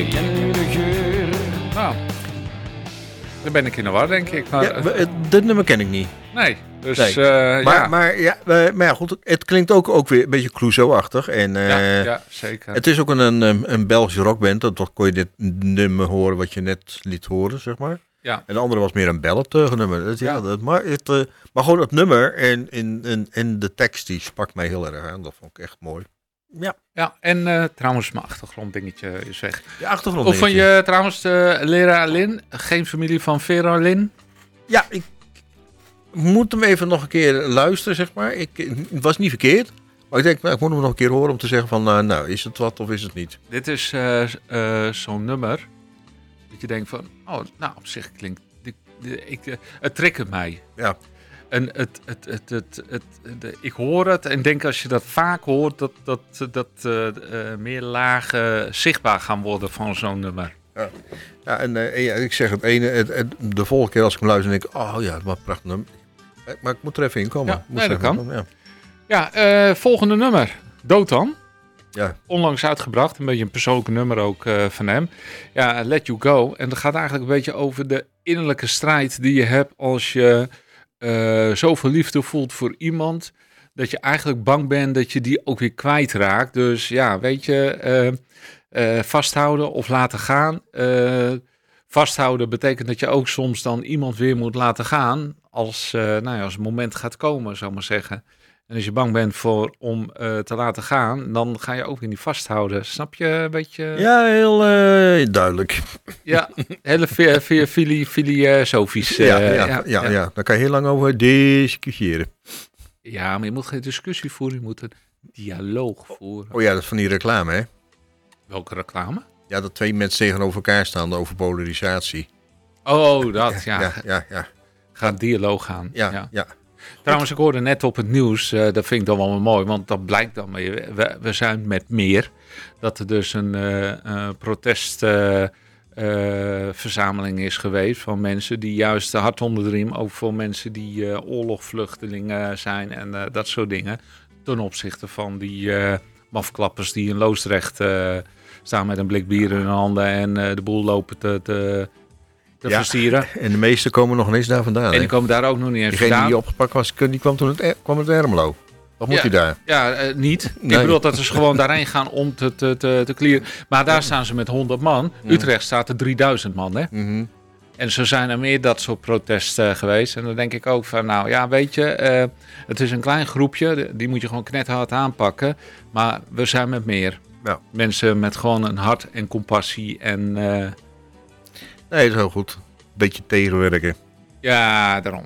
Nou, dan ben ik in de war, denk ik. Maar, dit nummer ken ik niet. Nee, dus nee. Maar ja, goed, het klinkt ook weer een beetje Clouseau-achtig. En, ja, zeker. Het is ook een Belgische rockband. Dat kon je dit nummer horen wat je net liet horen, zeg maar. Ja. En de andere was meer een ballad-nummer. Dus, maar gewoon het nummer en de tekst die sprak mij heel erg aan. Dat vond ik echt mooi. Ja, en trouwens mijn achtergronddingetje is weg. De achtergrond. Of vond je trouwens Lera Lynn, geen familie van Vera Lynn? Ja, ik moet hem even nog een keer luisteren, zeg maar. Het was niet verkeerd. Maar ik denk, ik moet hem nog een keer horen om te zeggen van, nou, is het wat of is het niet? Dit is zo'n nummer dat je denkt van, nou, op zich klinkt, het triggert mij. Ja. En ik hoor het en denk als je dat vaak hoort, dat meer lagen zichtbaar gaan worden van zo'n nummer. Ja, ik zeg het ene, de volgende keer als ik hem luister, denk ik, oh ja, wat prachtig nummer. Maar ik moet er even in komen. Ja, nee, dat kan. Ja, volgende nummer. Dotan. Ja. Onlangs uitgebracht. Een beetje een persoonlijk nummer ook van hem. Ja, Let You Go. En dat gaat eigenlijk een beetje over de innerlijke strijd die je hebt als je zoveel liefde voelt voor iemand. Dat je eigenlijk bang bent dat je die ook weer kwijtraakt. Dus ja, weet je, vasthouden of laten gaan. Vasthouden betekent dat je ook soms dan iemand weer moet laten gaan. Als het moment gaat komen, zou ik maar zeggen. En als je bang bent om te laten gaan, dan ga je ook weer niet vasthouden. Snap je een beetje? Ja, heel duidelijk. Ja, hele filosofisch. Ja, daar kan je heel lang over discussiëren. Ja, maar je moet geen discussie voeren, je moet een dialoog voeren. Oh ja, dat is van die reclame, hè? Welke reclame? Ja, dat twee mensen tegenover elkaar staan over polarisatie. Oh, dat, ja. Ja. Gaat dialoog gaan. Ja. Trouwens, ik hoorde net op het nieuws, dat vind ik dan wel mooi, want dat blijkt dan weer. We zijn met meer. Dat er dus een protestverzameling is geweest van mensen die juist hard onder de riem, ook voor mensen die oorlogvluchtelingen zijn en dat soort dingen. Ten opzichte van die mafklappers die in Loosdrecht staan met een blik bier in hun handen en de boel lopen te versieren. En de meeste komen nog ineens daar vandaan. En die komen daar ook nog niet eens vandaan. Degene die opgepakt was, die kwam toen het Ermelo. Wat moet hij daar? Ja, niet. Nee. Ik bedoel dat ze gewoon daarheen gaan om te clearen. Maar daar staan ze met 100 man. Utrecht staat er 3000 man, hè? Mm-hmm. En zo zijn er meer dat soort protesten geweest. En dan denk ik ook van, nou ja, weet je, het is een klein groepje. Die moet je gewoon knetterhard aanpakken. Maar we zijn met meer. Ja. Mensen met gewoon een hart en compassie en... Nee, dat is heel goed. Beetje tegenwerken. Ja, daarom.